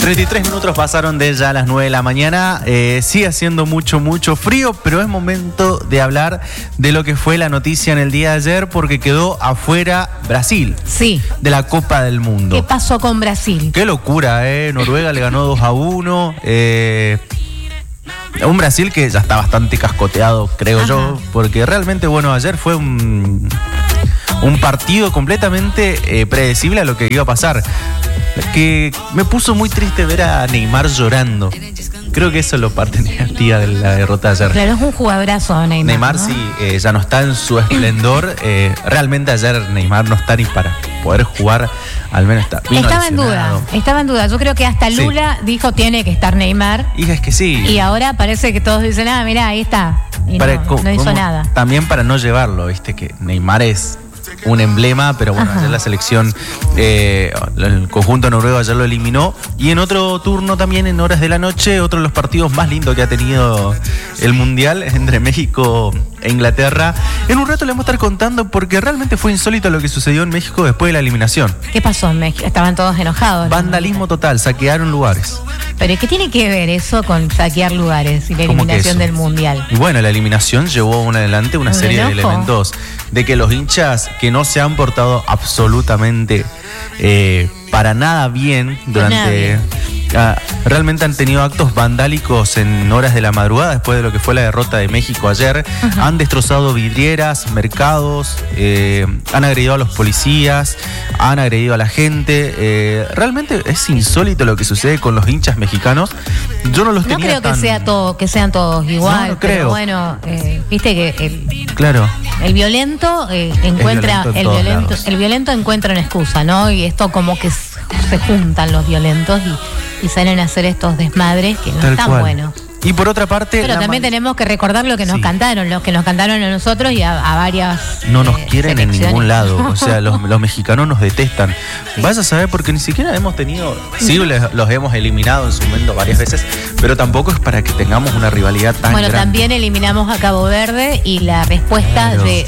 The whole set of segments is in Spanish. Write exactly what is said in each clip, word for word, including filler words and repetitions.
treinta y tres minutos pasaron de ya las nueve de la mañana. Eh, sigue haciendo mucho, mucho frío, pero es momento de hablar de lo que fue la noticia en el día de ayer, porque quedó afuera Brasil. Sí. De la Copa del Mundo. ¿Qué pasó con Brasil? Qué locura, ¿eh? Noruega le ganó dos a uno. Eh, un Brasil que ya está bastante cascoteado, creo Ajá. yo, porque realmente, bueno, ayer fue un, un partido completamente eh, predecible a lo que iba a pasar. Que me puso muy triste ver a Neymar llorando. Creo que eso es lo parte negativa de la derrota de ayer. Claro, es un jugadorazo Neymar. Neymar, ¿no? sí, eh, ya no está en su esplendor. Eh, realmente ayer Neymar no está ni para poder jugar, al menos está. Estaba en duda, estaba en duda. Yo creo que hasta Lula sí. dijo tiene que estar Neymar. Y es que sí. Y ahora parece que todos dicen, ah, mirá, ahí está. Y para, no, no hizo nada. También para no llevarlo, viste, que Neymar es un emblema, pero bueno, Ajá. ayer la selección, eh, el conjunto noruego ayer lo eliminó. Y en otro turno también, en horas de la noche, otro de los partidos más lindos que ha tenido el Mundial entre México e Inglaterra. En un rato le vamos a estar contando, porque realmente fue insólito lo que sucedió en México después de la eliminación. ¿Qué pasó en México? Estaban todos enojados. Vandalismo total, saquearon lugares. ¿Pero qué tiene que ver eso con saquear lugares y la eliminación del Mundial? Y bueno, la eliminación llevó un adelante una ¿Un serie enojo? de elementos de que los hinchas que no se han portado absolutamente eh, para nada bien durante... Uh, realmente han tenido actos vandálicos en horas de la madrugada después de lo que fue la derrota de México ayer. Ajá. Han destrozado vidrieras, mercados, eh, han agredido a los policías, han agredido a la gente. Eh, realmente es insólito lo que sucede con los hinchas mexicanos. Yo no los tenía No creo tan... que sea todo, que sean todos igual. No, no creo. Pero bueno, eh, viste que el, claro. el violento eh, encuentra violento el violento, el violento encuentra una excusa, ¿no? Y esto como que se juntan los violentos y y salen a hacer estos desmadres que no Tal están cual. buenos. Y por otra parte... Pero también man... tenemos que recordar lo que nos sí. cantaron, los que nos cantaron a nosotros y a, a varias No nos eh, quieren en ningún lado, o sea, los, los mexicanos nos detestan. Sí. Vas a saber porque ni siquiera hemos tenido... Sí, los, los hemos eliminado en su momento varias veces, pero tampoco es para que tengamos una rivalidad tan bueno, grande. Bueno, también eliminamos a Cabo Verde y la respuesta claro. de...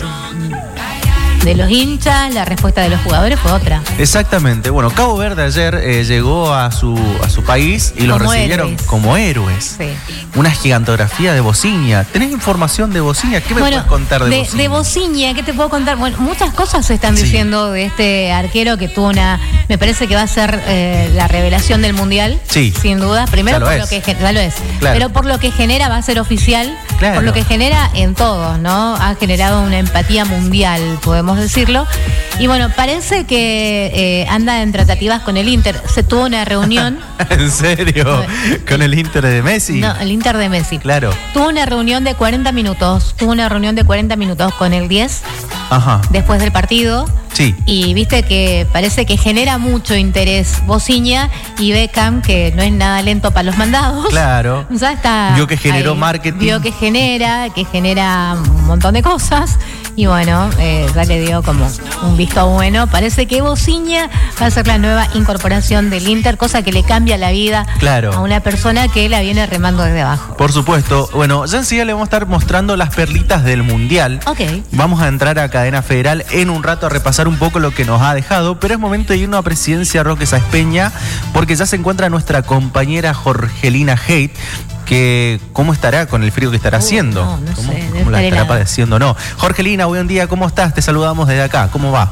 de los hinchas, la respuesta de los jugadores fue otra. Exactamente. Bueno, Cabo Verde ayer eh, llegó a su, a su país y los recibieron héroes. como héroes. Sí. Una gigantografía de Bociña. ¿Tenés información de Bociña? ¿Qué me bueno, puedes contar de, de Bociña? De Bociña, ¿qué te puedo contar? Bueno, muchas cosas se están sí. diciendo de este arquero que tuvo una... Me parece que va a ser eh, la revelación del Mundial. Sí. Sin duda. Primero por lo que ya lo es. Claro. Pero por lo que genera, va a ser oficial. Claro. Por lo que genera en todos, ¿no? Ha generado una empatía mundial, podemos decirlo. Y bueno, parece que eh, anda en tratativas con el Inter. Se tuvo una reunión. ¿En serio? ¿Con el Inter de Messi? No, el Inter de Messi. Claro. Tuvo una reunión de cuarenta minutos. Tuvo una reunión de cuarenta minutos con el diez. Ajá. Después del partido. Sí. Y viste que parece que genera mucho interés Bociña y Beckham, que no es nada lento para los mandados. Claro. O sea, está vio que generó ahí. marketing. Vio que genera, que genera un montón de cosas. Y bueno, eh, ya le dio como un visto bueno. Parece que Bociña va a ser la nueva incorporación del Inter, cosa que le cambia la vida claro. a una persona que la viene remando desde abajo. Por supuesto. Bueno, ya enseguida le vamos a estar mostrando las perlitas del Mundial. Ok. Vamos a entrar a Cadena Federal en un rato a repasar un poco lo que nos ha dejado, pero es momento de irnos a Presidencia Roque Sáenz Peña, porque ya se encuentra nuestra compañera Jorgelina Haidt, que cómo estará con el frío que estará uh, haciendo. No, no ¿Cómo, sé, cómo la estará padeciendo? No. Jorgelina, buen día, ¿cómo estás? Te saludamos desde acá, ¿cómo va?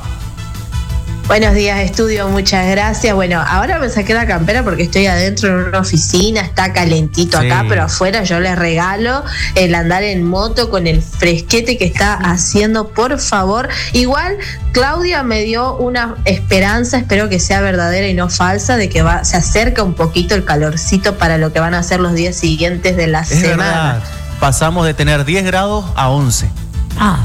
Buenos días, estudio, muchas gracias. Bueno, ahora me saqué la campera porque estoy adentro en una oficina, está calentito sí. acá, pero afuera yo les regalo el andar en moto con el fresquete que está haciendo, por favor. Igual, Claudia me dio una esperanza, espero que sea verdadera y no falsa, de que va, se acerca un poquito el calorcito para lo que van a ser los días siguientes de la es semana. Verdad. Pasamos de tener diez grados a once. Ah.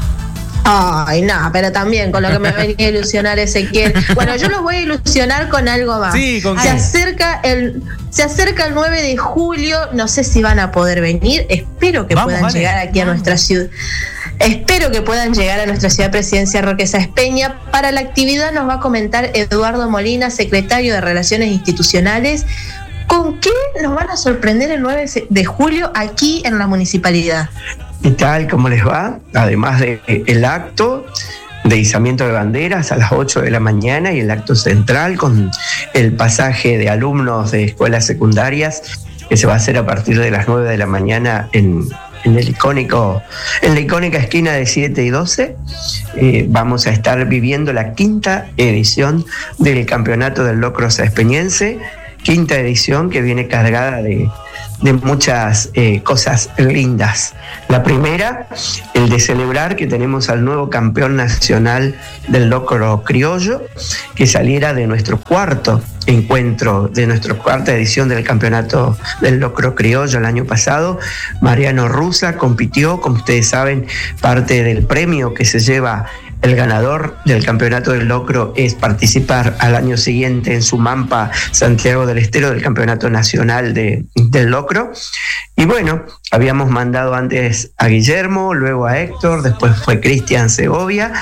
Ay, no, pero también con lo que me venía a ilusionar Ezequiel. Bueno, yo los voy a ilusionar con algo más. Sí, ¿con se qué? acerca el Se acerca el nueve de julio, no sé si van a poder venir, espero que Vamos, puedan vale. llegar aquí a Vamos. nuestra ciudad. Espero que puedan llegar a nuestra ciudad Presidencia Roque Sáenz Peña. Para la actividad nos va a comentar Eduardo Molina, secretario de Relaciones Institucionales. ¿Con qué nos van a sorprender el nueve de julio aquí en la municipalidad? ¿Qué tal? ¿Cómo les va? Además del acto, de izamiento de banderas a las ocho de la mañana y el acto central con el pasaje de alumnos de escuelas secundarias que se va a hacer a partir de las nueve de la mañana en, en, el icónico, en la icónica esquina de siete y doce. Eh, vamos a estar viviendo la quinta edición del Campeonato del Locro Saspeñense, quinta edición que viene cargada de, de muchas eh, cosas lindas. La primera, el de celebrar que tenemos al nuevo campeón nacional del locro criollo, que saliera de nuestro cuarto encuentro, de nuestra cuarta edición del Campeonato del Locro Criollo el año pasado. Mariano Rusa compitió, como ustedes saben, parte del premio que se lleva el ganador del Campeonato del Locro es participar al año siguiente en Sumampa, Santiago del Estero, del Campeonato Nacional de, del Locro. Y bueno, habíamos mandado antes a Guillermo, luego a Héctor, después fue Cristian Segovia.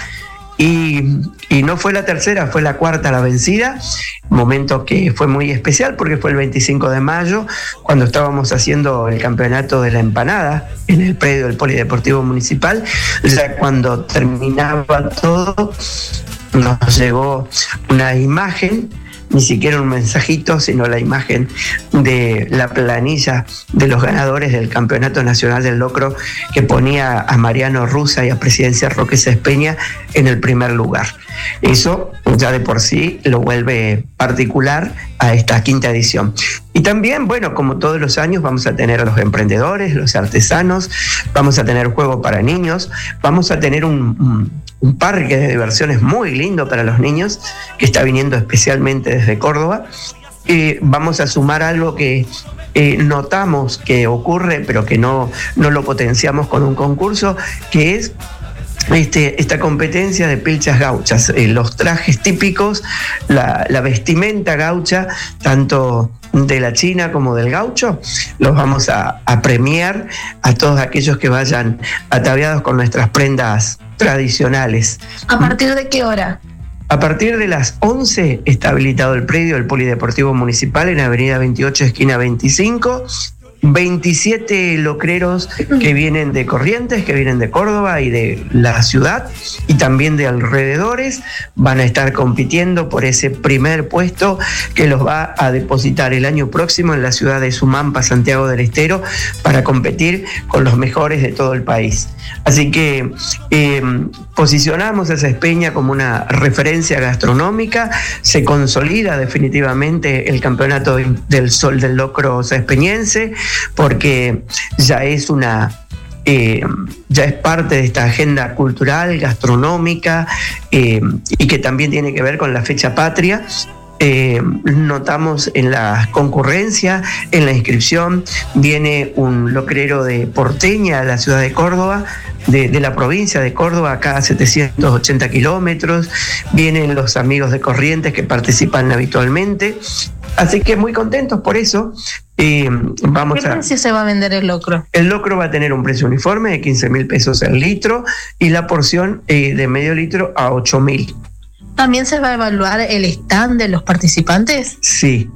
Y, y no fue la tercera, fue la cuarta la vencida, momento que fue muy especial porque fue el veinticinco de mayo, cuando estábamos haciendo el campeonato de la empanada en el predio del Polideportivo Municipal. Ya cuando terminaba todo, nos llegó una imagen, ni siquiera un mensajito, sino la imagen de la planilla de los ganadores del Campeonato Nacional del Locro, que ponía a Mariano Rusa y a Presidencia Roque Saspeña en el primer lugar. Eso ya de por sí lo vuelve particular a esta quinta edición. Y también, bueno, como todos los años, vamos a tener a los emprendedores, los artesanos, vamos a tener juego para niños, vamos a tener un, un, un parque de diversiones muy lindo para los niños, que está viniendo especialmente desde Córdoba. Y vamos a sumar algo que eh, notamos que ocurre, pero que no, no lo potenciamos con un concurso, que es Este, esta competencia de pilchas gauchas, eh, los trajes típicos, la, la vestimenta gaucha, tanto de la china como del gaucho, los vamos a, a premiar a todos aquellos que vayan ataviados con nuestras prendas tradicionales. ¿A partir de qué hora? A partir de las once está habilitado el predio del Polideportivo Municipal en Avenida veintiocho, esquina veinticinco. veintisiete locreros que vienen de Corrientes, que vienen de Córdoba y de la ciudad y también de alrededores, van a estar compitiendo por ese primer puesto que los va a depositar el año próximo en la ciudad de Sumampa, Santiago del Estero, para competir con los mejores de todo el país. Así que eh, posicionamos a Saspeña como una referencia gastronómica, se consolida definitivamente el Campeonato del Sol del Locro Saspeñense, porque ya es una eh, ya es parte de esta agenda cultural, gastronómica, eh, y que también tiene que ver con la fecha patria. Eh, notamos en la concurrencia, en la inscripción, viene un locrero de Porteña, a la ciudad de Córdoba, de, de la provincia de Córdoba, acá a setecientos ochenta kilómetros, vienen los amigos de Corrientes que participan habitualmente, así que muy contentos por eso. Eh, vamos ¿Qué a, precio se va a vender el locro? El locro va a tener un precio uniforme de quince mil pesos el litro y la porción eh, de medio litro a ocho mil. ¿También se va a evaluar el stand de los participantes? Sí,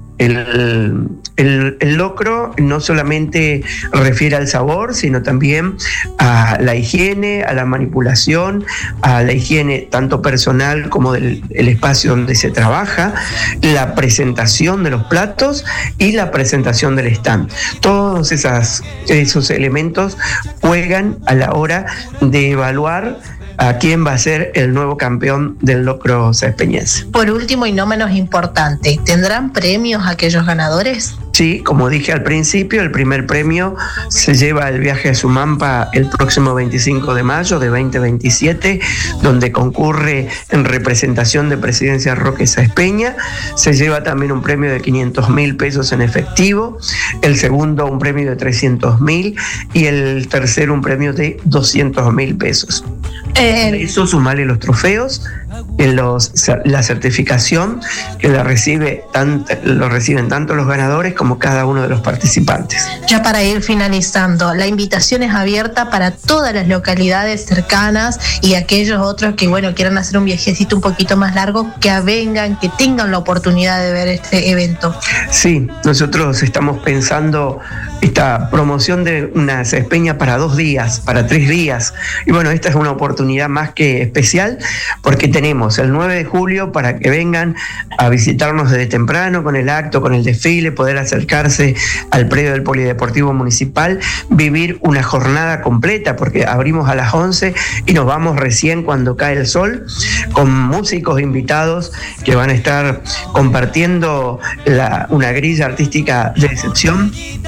el, el, el locro no solamente refiere al sabor, sino también a la higiene, a la manipulación, a la higiene tanto personal como del el espacio donde se trabaja, la presentación de los platos y la presentación del stand. Todos esas, esos elementos juegan a la hora de evaluar a quién va a ser el nuevo campeón del locro saspeñense. Por último y no menos importante, ¿tendrán premios aquellos ganadores? Sí, como dije al principio, el primer premio se lleva el viaje a Sumampa el próximo veinticinco de mayo de veinte veintisiete, donde concurre en representación de Presidencia Roque Saspeña. Se lleva también un premio de quinientos mil pesos en efectivo, el segundo un premio de trescientos mil y el tercero un premio de doscientos mil pesos. Eh, Eso sumarle los trofeos, los, la certificación que la recibe tant, lo reciben tanto los ganadores como cada uno de los participantes. Ya para ir finalizando, la invitación es abierta para todas las localidades cercanas y aquellos otros que bueno quieran hacer un viajecito un poquito más largo, que vengan, que tengan la oportunidad de ver este evento. Sí, nosotros estamos pensando esta promoción de una Saspeña para dos días, para tres días, y bueno, esta es una oportunidad oportunidad más que especial, porque tenemos el nueve de julio para que vengan a visitarnos desde temprano con el acto, con el desfile, poder acercarse al predio del Polideportivo Municipal, vivir una jornada completa, porque abrimos a las once y nos vamos recién cuando cae el sol, con músicos invitados que van a estar compartiendo la, una grilla artística de excepción,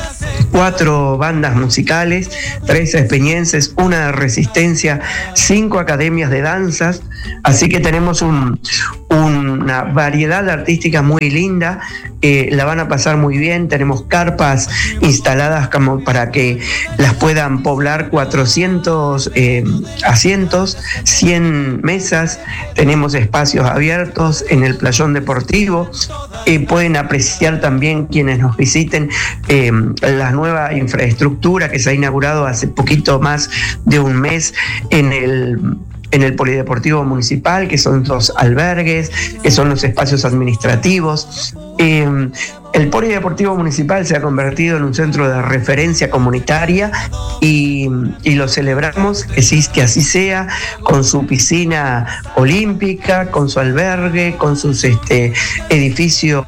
cuatro bandas musicales, tres espeñenses, una de Resistencia, cinco academias de danzas, así que tenemos un, una variedad artística muy linda, eh, la van a pasar muy bien, tenemos carpas instaladas como para que las puedan poblar cuatrocientos eh, asientos, cien mesas, tenemos espacios abiertos en el playón deportivo, eh, pueden apreciar también quienes nos visiten eh, la nueva infraestructura que se ha inaugurado hace poquito más de un mes en el en el Polideportivo Municipal, que son los albergues, que son los espacios administrativos. Eh, el Polideportivo Municipal se ha convertido en un centro de referencia comunitaria y, y lo celebramos, que, sí, que así sea, con su piscina olímpica, con su albergue, con sus este, edificios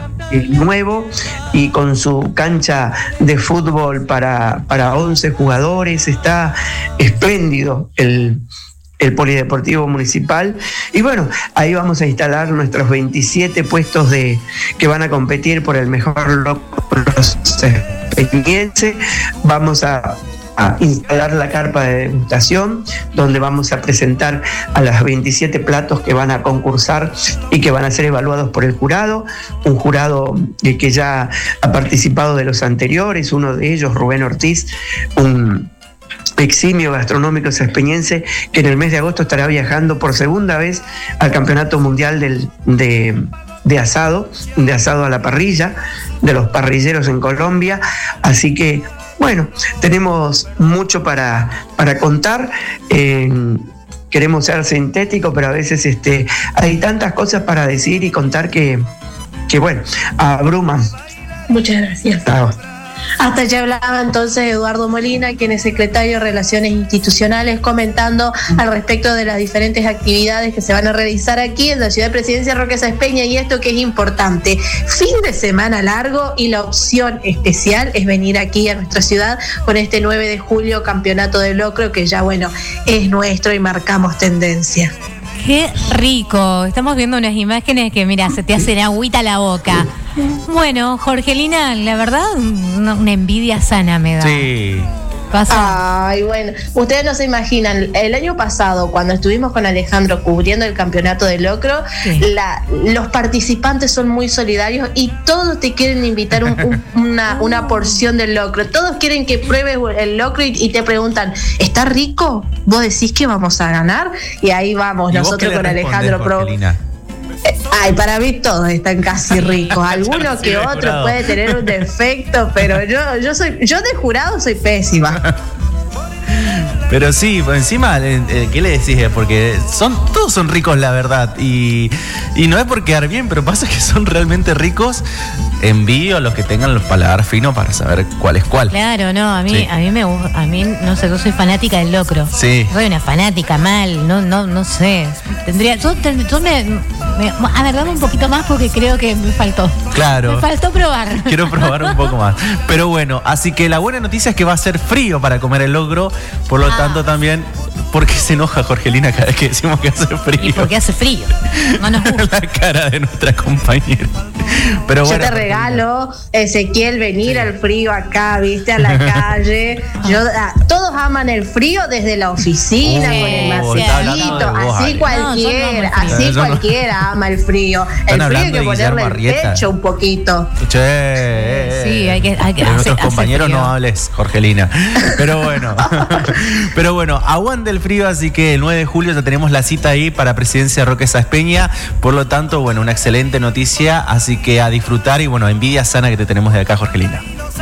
nuevo y con su cancha de fútbol para, para once jugadores. Está espléndido el el Polideportivo Municipal, y bueno, ahí vamos a instalar nuestros veintisiete puestos de que van a competir por el mejor locro espeñense. Vamos a a instalar la carpa de degustación, donde vamos a presentar a los veintisiete platos que van a concursar y que van a ser evaluados por el jurado, un jurado que ya ha participado de los anteriores, uno de ellos, Rubén Ortiz, un eximio gastronómico sespeñense, que en el mes de agosto estará viajando por segunda vez al Campeonato Mundial del, de, de asado, de asado a la parrilla, de los parrilleros en Colombia. Así que, bueno, tenemos mucho para, para contar. Eh, queremos ser sintéticos, pero a veces este, hay tantas cosas para decir y contar que, que bueno, abruman. Muchas gracias. Chao. Hasta allá hablaba entonces Eduardo Molina, quien es secretario de Relaciones Institucionales, comentando al respecto de las diferentes actividades que se van a realizar aquí en la ciudad de Presidencia Roque Sáenz Peña, y esto que es importante, fin de semana largo, y la opción especial es venir aquí a nuestra ciudad con este nueve de julio Campeonato de Locro, que ya bueno, es nuestro y marcamos tendencia. Qué rico, estamos viendo unas imágenes que mira, se te hacen agüita la boca. Bueno, Jorgelina, la verdad, una, una envidia sana me da. Sí. ¿Pasa? Ay, bueno, ustedes no se imaginan, el año pasado cuando estuvimos con Alejandro cubriendo el campeonato de locro, sí. la, los participantes son muy solidarios y todos te quieren invitar un, un, una, una porción del locro, todos quieren que pruebes el locro y, y te preguntan, ¿está rico? ¿Vos decís que vamos a ganar? Y ahí vamos nosotros con Alejandro Pro. Ay, para mí todos están casi ricos. Alguno que otro puede tener un defecto, pero yo, yo soy, yo de jurado soy pésima. Pero sí, por encima, ¿qué le decís? Porque son, todos son ricos, la verdad. Y, y no es por quedar bien, pero pasa que son realmente ricos. Envío a los que tengan los paladar finos para saber cuál es cuál. Claro, no, a mí, sí. a mí me gusta, a mí, no sé, yo soy fanática del locro. Sí. Soy una fanática mal, no, no, no sé. Tendría, yo, yo me, me, a ver, dame un poquito más porque creo que me faltó. Claro. Me faltó probar. Quiero probar un poco más. Pero bueno, así que la buena noticia es que va a ser frío para comer el locro, por lo ah. tanto también. ¿Por qué se enoja Jorgelina cada vez que decimos que hace frío? Y porque hace frío. No nos gusta. La cara de nuestra compañera. Pero yo bueno, te regalo, Ezequiel, venir sí. al frío acá, viste, a la calle. Yo, a, todos aman el frío desde la oficina, oh, con el masajito. Así vos, cualquiera, no, así no, cualquiera no. ama el frío. El frío hay que ponerle el pecho un poquito. Che, sí, hay que. Hay que de hace, nuestros hace compañeros frío. No hables, Jorgelina. Pero bueno, pero bueno, aguante el frío, así que el nueve de julio ya tenemos la cita ahí para Presidencia Roque Sáenz Peña. Por lo tanto, bueno, una excelente noticia, así que a disfrutar y bueno, envidia sana que te tenemos de acá, Jorgelina.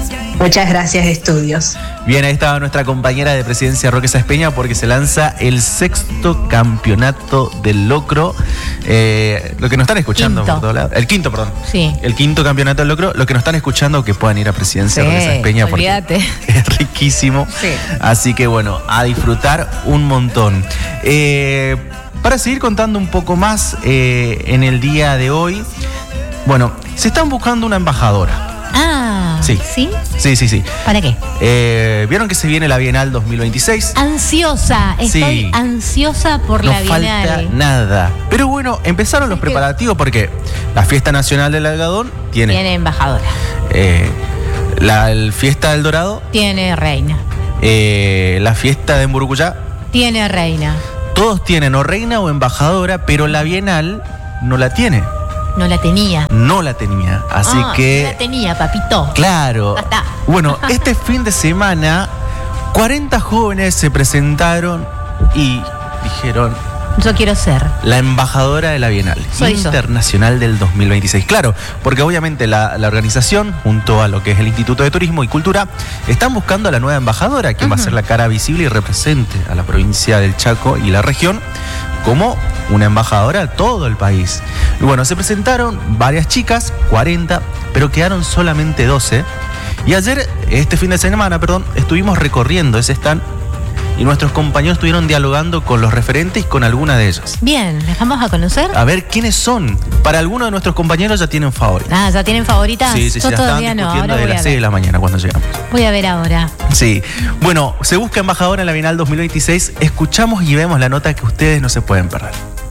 Muchas gracias, Estudios. Bien, ahí estaba nuestra compañera de presidencia, Roque Sáez Peña, porque se lanza el sexto campeonato del locro. Eh, lo que nos están escuchando quinto. por todo lado. El quinto, perdón. Sí. El quinto campeonato del locro. Lo que nos están escuchando, que puedan ir a presidencia, sí, Roque Sáez Peña, olvídate. Porque es riquísimo. Sí. Así que bueno, a disfrutar un montón. Eh, para seguir contando un poco más eh, en el día de hoy, bueno, se están buscando una embajadora. Ah, sí. ¿Sí? Sí, sí, sí. ¿Para qué? Eh, ¿Vieron que se viene la Bienal dos mil veintiséis? Ansiosa, estoy sí. ansiosa por no la Bienal. No falta nada. Pero bueno, empezaron los preparativos porque la Fiesta Nacional del Algodón tiene... Tiene embajadora. Eh, la el Fiesta del Dorado... Tiene reina. Eh, la Fiesta de Mburucuyá... Tiene reina. Todos tienen o reina o embajadora, pero la Bienal no la tiene. No la tenía. No la tenía, así ah, que... No la tenía, papito. Claro. Ya está. Bueno, este fin de semana, cuarenta jóvenes se presentaron y dijeron... Yo quiero ser la embajadora de la Bienal Soy Internacional yo. del dos mil veintiséis. Claro, porque obviamente la, la organización, junto a lo que es el Instituto de Turismo y Cultura, están buscando a la nueva embajadora, quien uh-huh. va a ser la cara visible y represente a la provincia del Chaco y la región como una embajadora a todo el país. Y bueno, se presentaron varias chicas, cuarenta, pero quedaron solamente doce. Y ayer, este fin de semana, perdón, estuvimos recorriendo ese stand y nuestros compañeros estuvieron dialogando con los referentes y con alguna de ellas. Bien, ¿les vamos a conocer? A ver quiénes son. Para algunos de nuestros compañeros ya tienen favoritas. Ah, ¿ya tienen favoritas? Sí, sí, sí, yo ya todavía estaban no. discutiendo Ahora de las seis de la mañana cuando llegamos. Voy a ver ahora. Sí. Bueno, se busca embajadora en la Bienal dos mil veintiséis. Escuchamos y vemos la nota que ustedes no se pueden perder.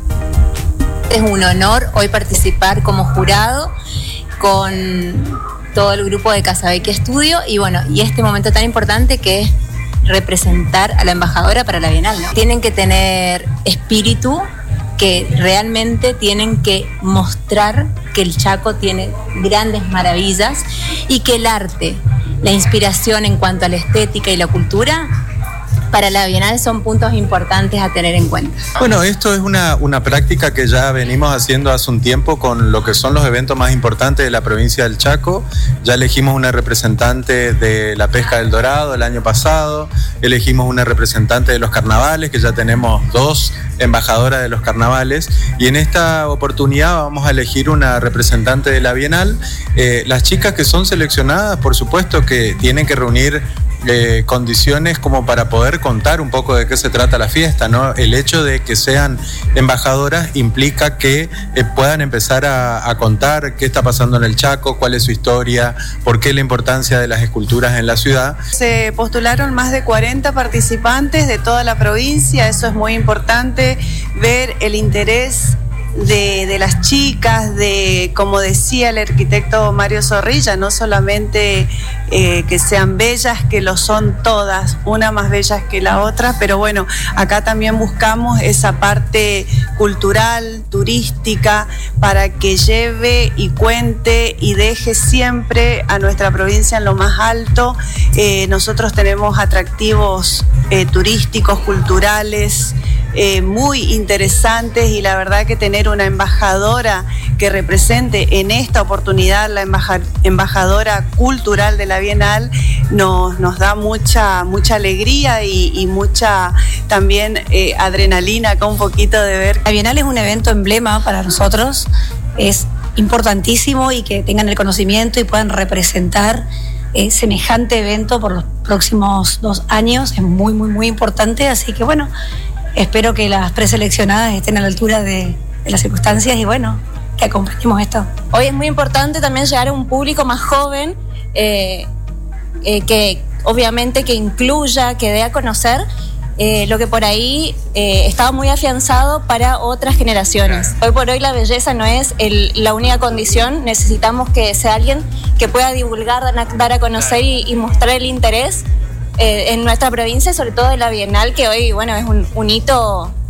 Es un honor hoy participar como jurado con todo el grupo de Casabequia Estudio y bueno, y este momento tan importante que es representar a la embajadora para la Bienal, ¿no? Tienen que tener espíritu, que realmente tienen que mostrar que el Chaco tiene grandes maravillas y que el arte, la inspiración en cuanto a la estética y la cultura para la Bienal son puntos importantes a tener en cuenta. Bueno, esto es una, una práctica que ya venimos haciendo hace un tiempo con lo que son los eventos más importantes de la provincia del Chaco. Ya elegimos una representante de la pesca del Dorado el año pasado, elegimos una representante de los carnavales, que ya tenemos dos embajadoras de los carnavales, y en esta oportunidad vamos a elegir una representante de la Bienal. Eh, las chicas que son seleccionadas, por supuesto que tienen que reunir Eh, condiciones como para poder contar un poco de qué se trata la fiesta, ¿no? El hecho de que sean embajadoras implica que eh, puedan empezar a, a contar qué está pasando en el Chaco, cuál es su historia, por qué la importancia de las esculturas en la ciudad. Se postularon más de cuarenta participantes de toda la provincia, eso es muy importante, ver el interés De, de las chicas, de, como decía el arquitecto Mario Zorrilla, no solamente eh, que sean bellas, que lo son todas, una más bellas que la otra, pero bueno, acá también buscamos esa parte cultural, turística, para que lleve y cuente y deje siempre a nuestra provincia en lo más alto. Eh, nosotros tenemos atractivos eh, turísticos, culturales, Eh, muy interesantes, y la verdad que tener una embajadora que represente en esta oportunidad la embaja, embajadora cultural de la Bienal nos, nos da mucha, mucha alegría y, y mucha también eh, adrenalina acá un poquito de ver. La Bienal es un evento emblema para nosotros, es importantísimo, y que tengan el conocimiento y puedan representar eh, semejante evento por los próximos dos años es muy, muy, muy importante, así que bueno, espero que las preseleccionadas estén a la altura de, de las circunstancias y bueno, que acompañemos esto. Hoy es muy importante también llegar a un público más joven, eh, eh, que obviamente que incluya, que dé a conocer eh, lo que por ahí eh, estaba muy afianzado para otras generaciones. Hoy por hoy la belleza no es el, la única condición, necesitamos que sea alguien que pueda divulgar, dar a conocer y, y mostrar el interés Eh, en nuestra provincia, sobre todo de la Bienal, que hoy, bueno, es un, un hito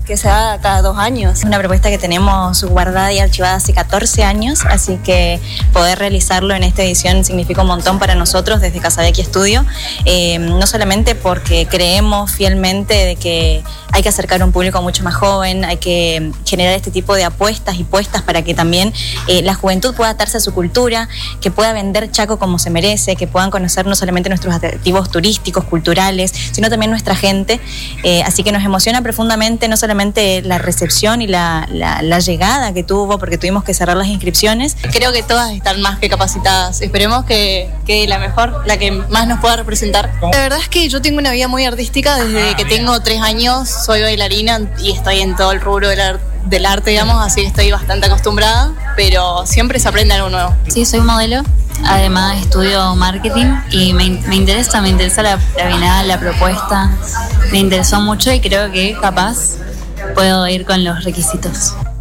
que se da cada dos años. Es una propuesta que tenemos guardada y archivada hace catorce años, así que poder realizarlo en esta edición significa un montón para nosotros desde Casavecchia Estudio, eh, no solamente porque creemos fielmente de que hay que acercar a un público mucho más joven, hay que generar este tipo de apuestas y puestas para que también eh, la juventud pueda atarse a su cultura, que pueda vender Chaco como se merece, que puedan conocer no solamente nuestros atractivos turísticos, culturales, sino también nuestra gente. Eh, así que nos emociona profundamente no solamente la recepción y la, la, la llegada que tuvo, porque tuvimos que cerrar las inscripciones. Creo que todas están más que capacitadas. Esperemos que, que la mejor, la que más nos pueda representar. La verdad es que yo tengo una vida muy artística desde que tengo tres años. Soy bailarina y estoy en todo el rubro del arte. del arte, digamos, así que estoy bastante acostumbrada, pero siempre se aprende algo nuevo. Sí, soy modelo, además estudio marketing y me, me interesa, me interesa la, la bienal, la propuesta, me interesó mucho y creo que capaz puedo ir con los requisitos.